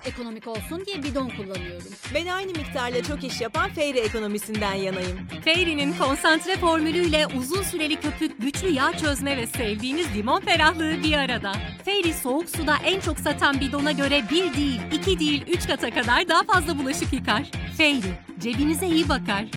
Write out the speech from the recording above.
Ekonomik olsun diye bidon kullanıyorum. Ben aynı miktarla çok iş yapan Fairy ekonomisinden yanayım. Fairy'nin konsantre formülüyle uzun süreli köpük, güçlü yağ çözme ve sevdiğiniz limon ferahlığı bir arada. Fairy soğuk suda en çok satan bidona göre 1 değil, 2 değil, 3 kata kadar daha fazla bulaşık yıkar. Fairy, cebinize iyi bakar.